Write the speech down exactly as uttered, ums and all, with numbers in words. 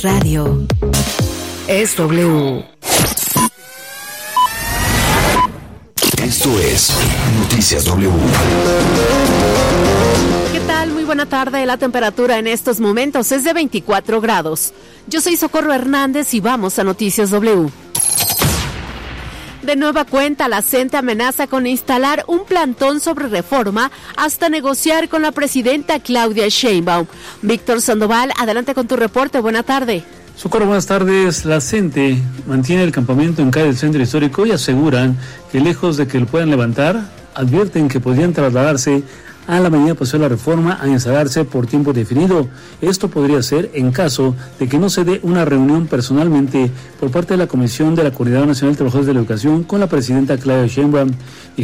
Radio es W. Esto es Noticias W. ¿Qué tal? Muy buena tarde. La temperatura en estos momentos es de veinticuatro grados. Yo soy Socorro Hernández y vamos a Noticias W. De nueva cuenta, la C E N T E amenaza con instalar un plantón sobre reforma hasta negociar con la presidenta Claudia Sheinbaum. Víctor Sandoval, adelante con tu reporte. Buena tarde. Socorro, buenas tardes. La C E N T E mantiene el campamento en calle del Centro Histórico y aseguran que lejos de que lo puedan levantar, advierten que podrían trasladarse a la Avenida Paseo de la Reforma a instalarse por tiempo definido. Esto podría ser en caso de que no se dé una reunión personalmente por parte de la Comisión de la Coordinadora Nacional de Trabajadores de la Educación con la presidenta Claudia Sheinbaum.